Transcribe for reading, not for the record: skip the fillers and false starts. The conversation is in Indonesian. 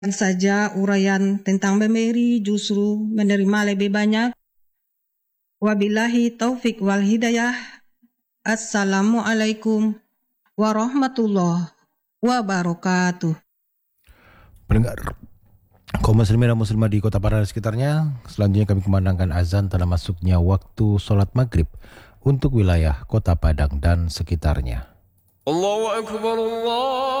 saja uraian tentang memori justru menerima lebih banyak. Wabillahi taufik wal hidayah. Assalamualaikum warahmatullahi wabarakatuh. Pendengar kaum muslimin dan muslimah di Kota Padang dan sekitarnya, selanjutnya kami kumandangkan azan tanda masuknya waktu sholat maghrib untuk wilayah Kota Padang dan sekitarnya. Allahu Akbar, Allah.